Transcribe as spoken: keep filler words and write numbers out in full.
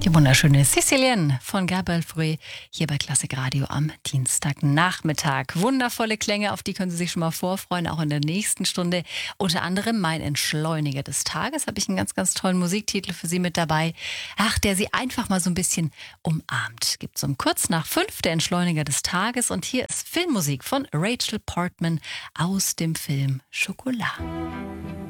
Die wunderschöne Sicilien von Gabriel Fauré hier bei Klassik Radio am Dienstagnachmittag. Wundervolle Klänge, auf die können Sie sich schon mal vorfreuen, auch in der nächsten Stunde. Unter anderem mein Entschleuniger des Tages, habe ich einen ganz, ganz tollen Musiktitel für Sie mit dabei. Ach, der Sie einfach mal so ein bisschen umarmt. Gibt es um kurz nach fünf der Entschleuniger des Tages und hier ist Filmmusik von Rachel Portman aus dem Film Schokolade.